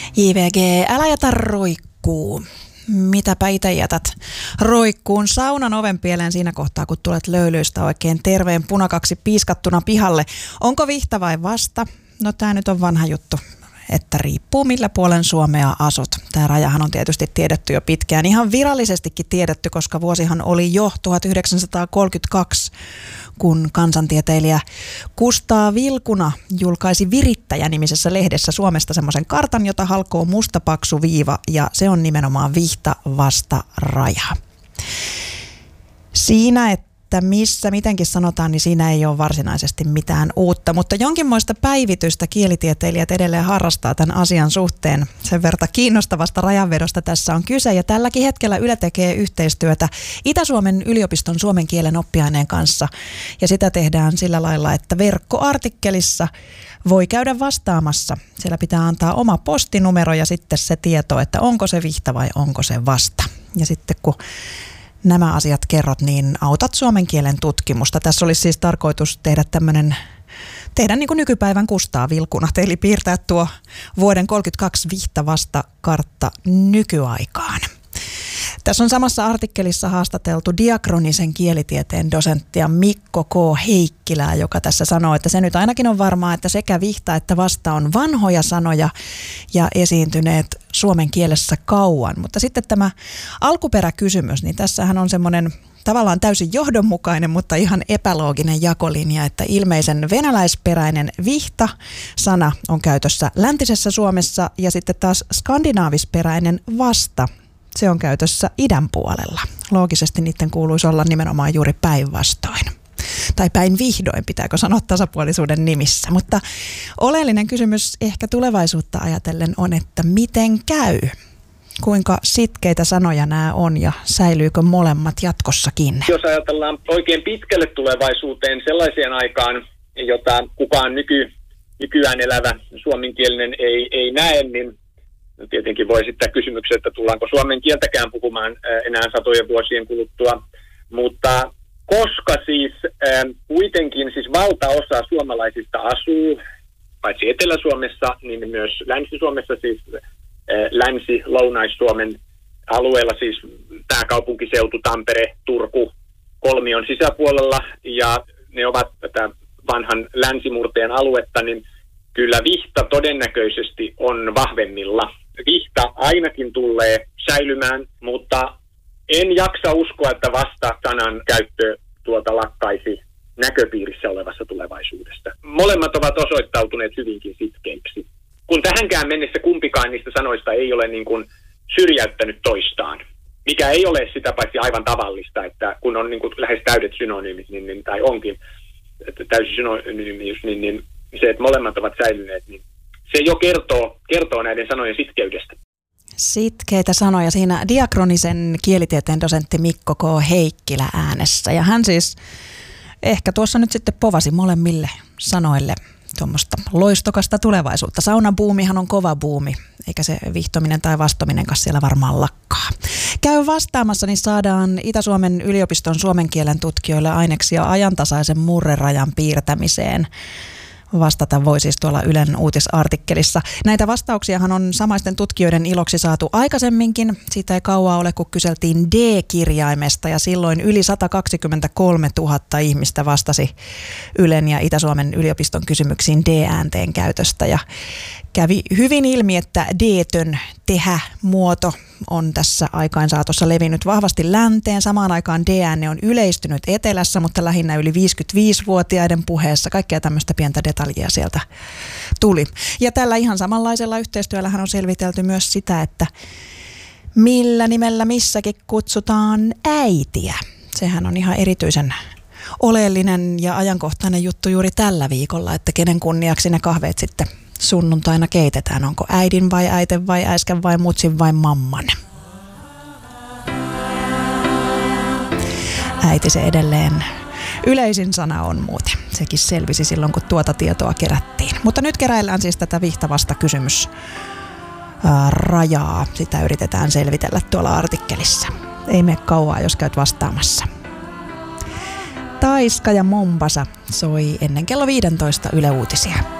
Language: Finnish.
JVG, älä jätä roikkuu. Mitäpä itse jätät roikkuun saunan oven pieleen siinä kohtaa, kun tulet löylyistä oikein terveen punakaksi piiskattuna pihalle. Onko vihta vai vasta? No tää nyt on vanha juttu, että riippuu millä puolen Suomea asut. Tämä rajahan on tietysti tiedetty jo pitkään, ihan virallisestikin tiedetty, koska vuosihan oli jo 1932, kun kansantieteilijä Kustaa Vilkuna julkaisi Virittäjä-nimisessä lehdessä Suomesta semmoisen kartan, jota halkoo musta paksu viiva, ja se on nimenomaan vihta vasta raja. Siinä, että missä mitenkin sanotaan, niin siinä ei ole varsinaisesti mitään uutta, mutta jonkinmoista päivitystä kielitieteilijät edelleen harrastaa tämän asian suhteen. Sen verta kiinnostavasta rajanvedosta tässä on kyse, ja tälläkin hetkellä Yle tekee yhteistyötä Itä-Suomen yliopiston suomen kielen oppiaineen kanssa, ja sitä tehdään sillä lailla, että verkkoartikkelissa voi käydä vastaamassa. Siellä pitää antaa oma postinumero ja sitten se tieto, että onko se vihta vai onko se vasta. Ja sitten kun nämä asiat kerrot, niin autat suomen kielen tutkimusta. Tässä olisi siis tarkoitus tehdä niin kuin nykypäivän Kustaa Vilkunat, eli piirtää tuo vuoden 1932 vihta vasta kartta nykyaikaan. Tässä on samassa artikkelissa haastateltu diakronisen kielitieteen dosenttia Mikko K. Heikkilää, joka tässä sanoo, että se nyt ainakin on varmaa, että sekä vihta että vasta on vanhoja sanoja ja esiintyneet suomen kielessä kauan. Mutta sitten tämä alkuperäkysymys, niin tässähän on semmoinen tavallaan täysin johdonmukainen, mutta ihan epälooginen jakolinja, että ilmeisen venäläisperäinen vihta-sana on käytössä läntisessä Suomessa ja sitten taas skandinaavisperäinen vasta. Se on käytössä idän puolella. Loogisesti niiden kuuluisi olla nimenomaan juuri päinvastoin. Tai päinvihdoin, pitääkö sanoa tasapuolisuuden nimissä. Mutta oleellinen kysymys ehkä tulevaisuutta ajatellen on, että miten käy? Kuinka sitkeitä sanoja nämä on ja säilyykö molemmat jatkossakin? Jos ajatellaan oikein pitkälle tulevaisuuteen sellaiseen aikaan, jota kukaan nykyään elävä suomenkielinen ei näe, niin tietenkin voi esittää kysymyksen, että tullaanko suomen kieltäkään puhumaan enää satojen vuosien kuluttua, mutta koska siis kuitenkin siis valtaosa suomalaisista asuu, paitsi Etelä-Suomessa, niin myös Länsi-Suomessa, siis Länsi-Lounais-Suomen alueella, siis pääkaupunkiseutu, Tampere, Turku, kolmion sisäpuolella, ja ne ovat tätä vanhan länsimurteen aluetta, niin kyllä vihta todennäköisesti on vahvemmilla. Vihta ainakin tulee säilymään, mutta en jaksa uskoa, että vasta-sanan käyttö lakkaisi näköpiirissä olevassa tulevaisuudesta. Molemmat ovat osoittautuneet hyvinkin sitkeiksi. Kun tähänkään mennessä kumpikaan niistä sanoista ei ole niin kuin syrjäyttänyt toistaan, mikä ei ole sitä paitsi aivan tavallista, että kun on niin kuin lähes täydet synonyymit, tai onkin täysi synonyymius, niin se, että molemmat ovat säilyneet, niin se jo kertoo näiden sanojen sitkeydestä. Sitkeitä sanoja siinä diakronisen kielitieteen dosentti Mikko K. Heikkilä äänessä. Ja hän siis ehkä tuossa nyt sitten povasi molemmille sanoille tuommoista loistokasta tulevaisuutta. Saunabuumihan on kova buumi, eikä se vihtominen tai vastominenkaan siellä varmaan lakkaa. Käy vastaamassa, niin saadaan Itä-Suomen yliopiston suomen kielen tutkijoille aineksia ajantasaisen murrerajan piirtämiseen. Vastata voi siis tuolla Ylen uutisartikkelissa. Näitä vastauksiahan on samaisten tutkijoiden iloksi saatu aikaisemminkin. Siitä ei kauaa ole, kun kyseltiin D-kirjaimesta ja silloin yli 123 000 ihmistä vastasi Ylen ja Itä-Suomen yliopiston kysymyksiin D-äänteen käytöstä. Ja kävi hyvin ilmi, että D-tön tehä-muoto on tässä aikaan saatossa levinnyt vahvasti länteen. Samaan aikaan D-äänne on yleistynyt etelässä, mutta lähinnä yli 55-vuotiaiden puheessa. Kaikkea tämmöistä pientä detaljia sieltä tuli. Ja tällä ihan samanlaisella yhteistyöllähän on selvitelty myös sitä, että millä nimellä missäkin kutsutaan äitiä. Sehän on ihan erityisen oleellinen ja ajankohtainen juttu juuri tällä viikolla, että kenen kunniaksi ne kahveet sitten sunnuntaina keitetään. Onko äidin vai äiten vai äiskän vai mutsin vai mamman? Äiti se edelleen yleisin sana on muuten. Sekin selvisi silloin, kun tuota tietoa kerättiin. Mutta nyt keräillään siis tätä vihtavasta kysymysrajaa. Sitä yritetään selvitellä tuolla artikkelissa. Ei mene kauaa, jos käyt vastaamassa. Taiska ja Mombasa soi ennen kello 15 Yle Uutisia.